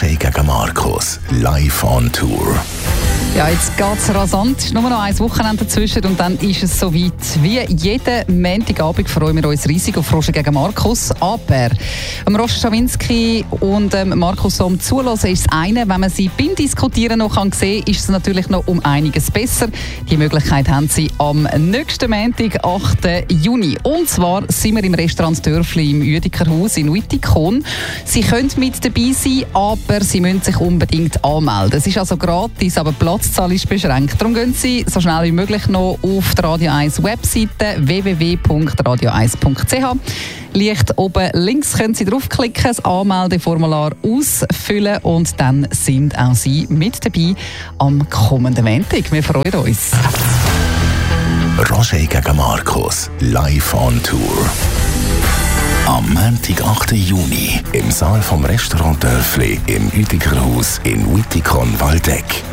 Roger gegen Markus, live on Tour. Ja, jetzt geht es rasant. Es ist nur noch ein Wochenende dazwischen und dann ist es soweit. Wie jeden Montagabend freuen wir uns riesig auf Roger gegen Markus. Aber Roger Schawinski und Markus am Zuhören ist das eine. Wenn man sie beim Diskutieren noch sehen kann, ist es natürlich noch um einiges besser. Die Möglichkeit haben sie am nächsten Montag, 8. Juni. Und zwar sind wir im Restaurant Dörfli im Uedikerhaus in Uitikon. Sie können mit dabei sein, aber sie müssen sich unbedingt anmelden. Es ist also gratis, aber Platzzahl ist beschränkt. Darum gehen Sie so schnell wie möglich noch auf die Radio 1 Webseite www.radio1.ch. Leicht oben links können Sie draufklicken, das Anmeldeformular ausfüllen und dann sind auch Sie mit dabei am kommenden Montag. Wir freuen uns. Roger gegen Markus, live on Tour. Am Montag, 8. Juni im Saal vom Restaurant Dörfli im Uedikerhaus in Uitikon Waldeck.